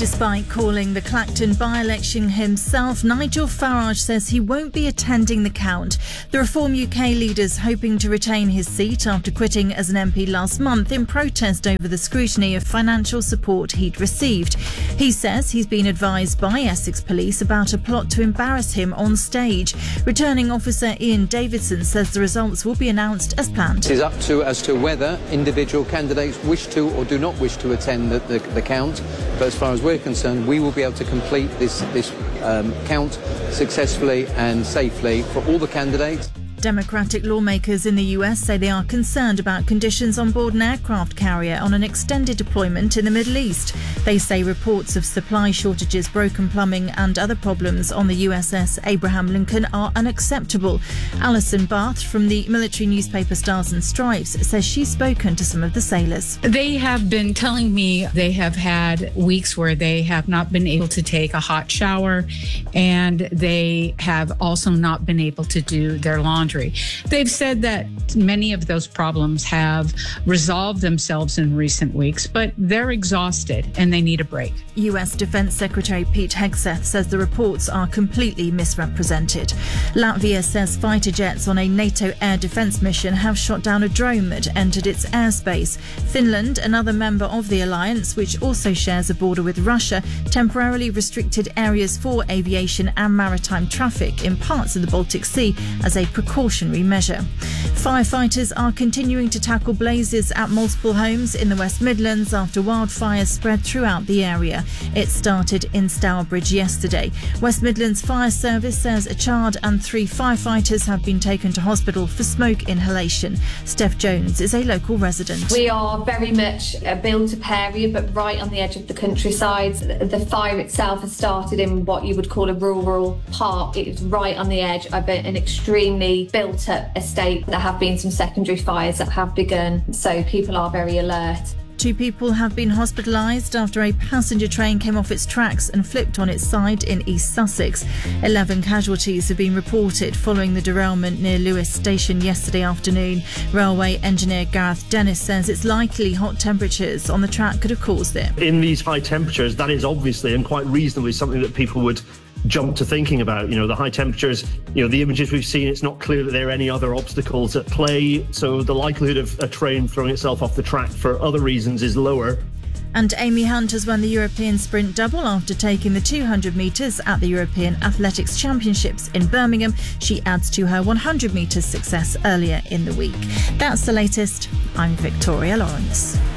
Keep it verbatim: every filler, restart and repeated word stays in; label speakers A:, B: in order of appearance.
A: Despite calling the Clacton by-election himself, Nigel Farage says he won't be attending the count. The Reform U K leader's hoping to retain his seat after quitting as an M P last month in protest over the scrutiny of financial support he'd received. He says he's been advised by Essex Police about a plot to embarrass him on stage. Returning officer Ian Davidson says the results will be announced as planned.
B: It is up to as to whether individual candidates wish to or do not wish to attend the, the, the count. But as far as we're concerned, we will be able to complete this, this um, count successfully and safely for all the candidates.
A: Democratic lawmakers in the U S say they are concerned about conditions on board an aircraft carrier on an extended deployment in the Middle East. They say reports of supply shortages, broken plumbing and other problems on the U S S Abraham Lincoln are unacceptable. Alison Bath from the military newspaper Stars and Stripes says she's spoken to some of the sailors.
C: They have been telling me they have had weeks where they have not been able to take a hot shower, and they have also not been able to do their laundry. They've said that many of those problems have resolved themselves in recent weeks, but they're exhausted and they need a break.
A: U S Defence Secretary Pete Hegseth says the reports are completely misrepresented. Latvia says fighter jets on a NATO air defence mission have shot down a drone that entered its airspace. Finland, another member of the alliance, which also shares a border with Russia, temporarily restricted areas for aviation and maritime traffic in parts of the Baltic Sea as a precautionary measure. Firefighters are continuing to tackle blazes at multiple homes in the West Midlands after wildfires spread throughout the area. It started in Stourbridge yesterday. West Midlands Fire Service says a child and three firefighters have been taken to hospital for smoke inhalation. Steph Jones is a local resident.
D: We are very much a built-up area, but right on the edge of the countryside. The fire itself has started in what you would call a rural part. It is right on the edge of an extremely built-up estate. There have been some secondary fires that have begun, so people are very alert.
A: Two people have been hospitalised after a passenger train came off its tracks and flipped on its side in East Sussex. Eleven casualties have been reported following the derailment near Lewes Station yesterday afternoon. Railway engineer Gareth Dennis says it's likely hot temperatures on the track could have caused it.
E: In these high temperatures, that is obviously and quite reasonably something that people would jump to thinking about. You know, the high temperatures, you know, the images we've seen, it's not clear that there are any other obstacles at play. So the likelihood of a train throwing itself off the track for other reasons is lower.
A: And Amy Hunt has won the European Sprint Double after taking the two hundred metres at the European Athletics Championships in Birmingham. She adds to her one hundred metres success earlier in the week. That's the latest. I'm Victoria Lawrence.